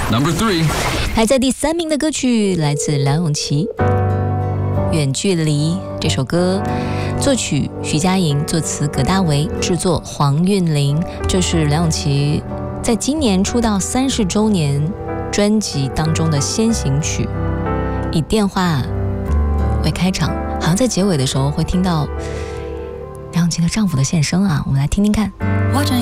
Number 3， 排在第3名的歌曲来自梁咏琪，《远距离》这首歌，作曲徐佳莹，作词葛大为，制作黄韵玲。这是梁咏琪在今年出道30周年专辑当中的先行曲，以电话为开场，好像在结尾的时候会听到梁咏琪的丈夫的现声啊，我们来听听看。